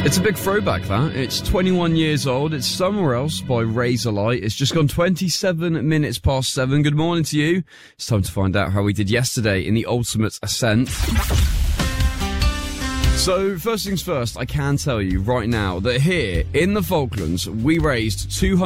It's a big throwback, that. It's 21 years old. It's Somewhere Else by Razorlight. It's just gone 27 minutes past 7. Good morning to you. It's time to find out how we did yesterday in the Ultimate Ascent. So, first things first, I can tell you right now that here in the Falklands, we raised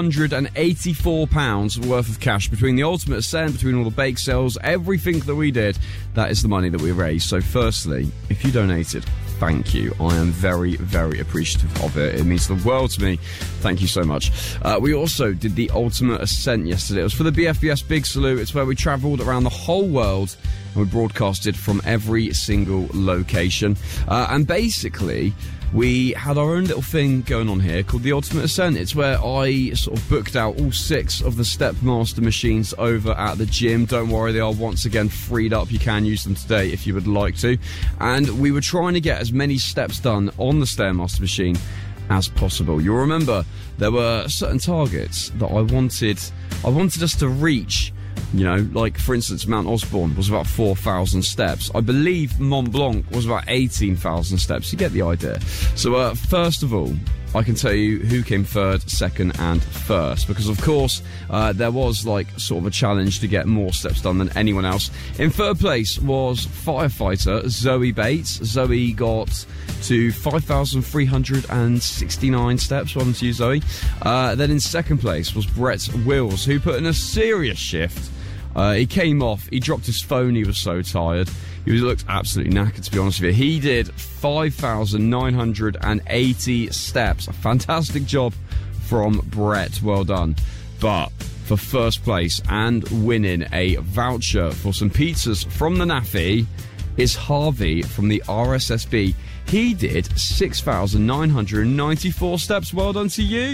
£284 worth of cash between the Ultimate Ascent, between all the bake sales, everything that we did. That is the money that we raised. So, firstly, if you donated, thank you. I am very, very appreciative of it. It means the world to me. Thank you so much. We also did the Ultimate Ascent yesterday. It was for the BFBS Big Salute. It's where we travelled around the whole world and we broadcasted from every single location. And basically, we had our own little thing going on here called the Ultimate Ascent. It's where I sort of booked out all 6 of the Stepmaster machines over at the gym. Don't worry, they are once again freed up. You can use them today if you would like to. And we were trying to get as many steps done on the Stairmaster machine as possible. You'll remember there were certain targets that I wanted us to reach. You know, like, for instance, Mount Osborne was about 4,000 steps. I believe Mont Blanc was about 18,000 steps. You get the idea. So, first of all, I can tell you who came third, second, and first. Because, of course, there was, like, sort of a challenge to get more steps done than anyone else. In third place was firefighter Zoe Bates. Zoe got to 5,369 steps. Well done to you, Zoe. Then in second place was Brett Wills, who put in a serious shift. He came off, he dropped his phone, he was so tired. He looked absolutely knackered, to be honest with you. He did 5,980 steps. A fantastic job from Brett. Well done. But for first place and winning a voucher for some pizzas from the NAFI is Harvey from the RSSB. He did 6,994 steps. Well done to you.